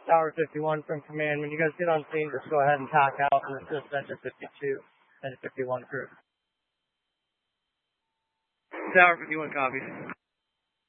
Tower 51 from command. When you guys get on scene, just go ahead and tack out and assist Engine 52 and 51 crew. Tower 51 copies.